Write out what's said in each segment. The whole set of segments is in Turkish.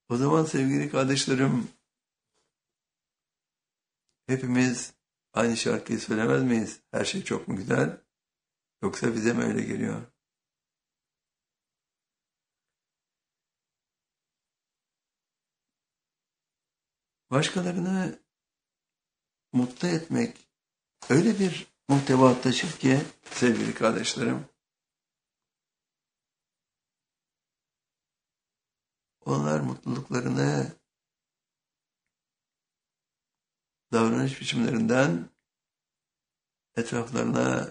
O zaman sevgili kardeşlerim, hepimiz aynı şarkıyı söylemez miyiz? Her şey çok mu güzel? Yoksa bize mi öyle geliyor? Başkalarını mutlu etmek öyle bir muhteva taşır ki sevgili kardeşlerim, onlar mutluluklarını davranış biçimlerinden etraflarına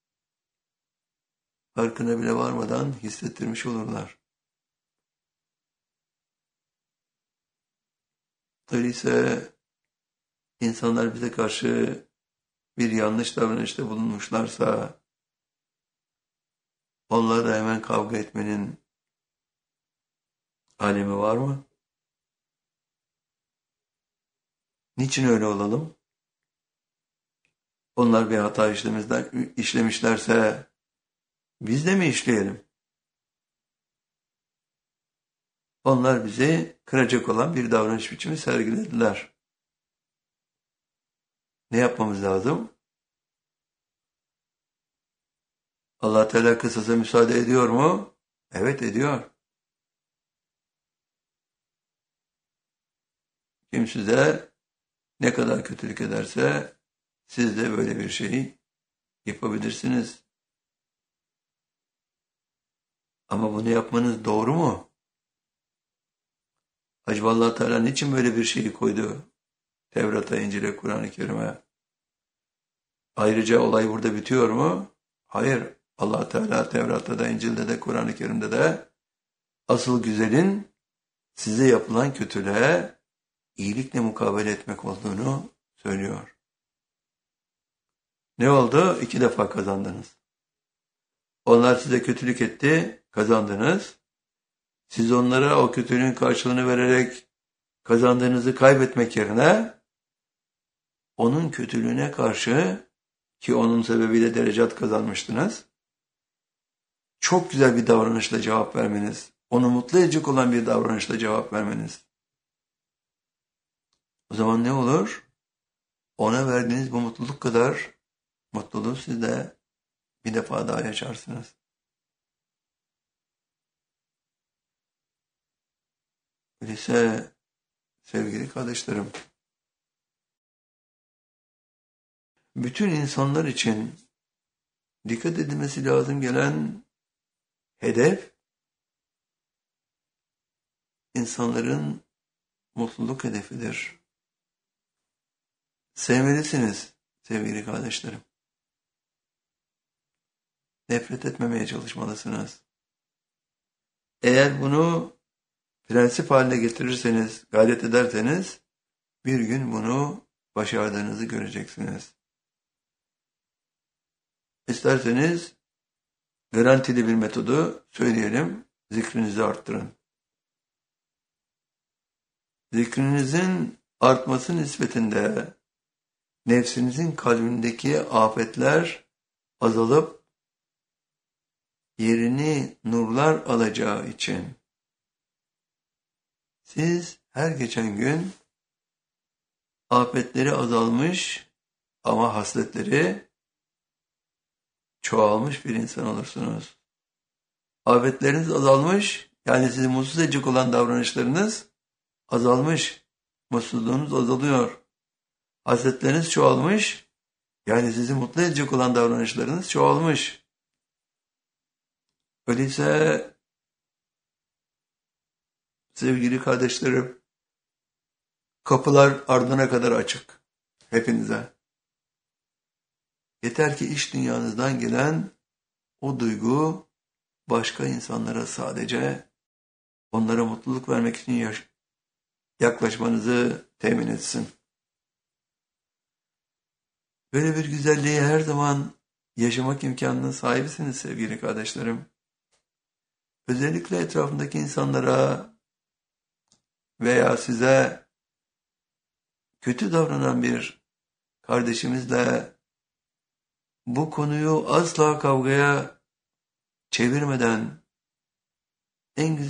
farkına bile varmadan hissettirmiş olurlar. Öyleyse insanlar bize karşı bir yanlış davranışta bulunmuşlarsa onlarla hemen kavga etmenin alemi var mı? Niçin öyle olalım? Onlar bir hata işlemişlerse biz de mi işleyelim? Onlar bizi kıracak olan bir davranış biçimi sergilediler. Ne yapmamız lazım? Allah Teala kısasa müsaade ediyor mu? Evet, ediyor. Kim size ne kadar kötülük ederse siz de böyle bir şeyi yapabilirsiniz. Ama bunu yapmanız doğru mu? Acaba Allah Teala niçin böyle bir şeyi koydu? Tevrat'a, İncil'e, Kur'an-ı Kerim'e. Ayrıca olay burada bitiyor mu? Hayır. Allah Teala Tevrat'ta da, İncil'de de, Kur'an-ı Kerim'de de asıl güzelin size yapılan kötülüğe iyilikle mukabele etmek olduğunu söylüyor. Ne oldu? 2 defa kazandınız. Onlar size kötülük etti, kazandınız. Siz onlara o kötülüğün karşılığını vererek kazandığınızı kaybetmek yerine onun kötülüğüne karşı, ki onun sebebiyle derecat kazanmıştınız, çok güzel bir davranışla cevap vermeniz, onu mutlu edecek olan bir davranışla cevap vermeniz. O zaman ne olur? Ona verdiğiniz bu mutluluk kadar mutluluğu siz de bir defa daha yaşarsınız. Öyleyse sevgili kardeşlerim, bütün insanlar için dikkat edilmesi lazım gelen hedef, insanların mutluluk hedefidir. Sevmelisiniz sevgili kardeşlerim. Nefret etmemeye çalışmalısınız. Eğer bunu prensip haline getirirseniz, gayret ederseniz bir gün bunu başardığınızı göreceksiniz. İsterseniz garantili bir metodu söyleyelim, zikrinizi arttırın. Zikrinizin artması nispetinde nefsinizin kalbindeki afetler azalıp yerini nurlar alacağı için siz her geçen gün afetleri azalmış ama hasletleri çoğalmış bir insan olursunuz. Afetleriniz azalmış, yani sizi mutsuz edecek olan davranışlarınız azalmış, mutsuzluğunuz azalıyor. Hasletleriniz çoğalmış, yani sizi mutlu edecek olan davranışlarınız çoğalmış. Öyleyse sevgili kardeşlerim, kapılar ardına kadar açık hepinize. Yeter ki iç dünyanızdan gelen o duygu başka insanlara sadece onlara mutluluk vermek için yaklaşmanızı temin etsin. Böyle bir güzelliği her zaman yaşamak imkanının sahibisiniz sevgili kardeşlerim. Özellikle etrafındaki insanlara veya size kötü davranan bir kardeşimizle bu konuyu asla kavgaya çevirmeden en güzel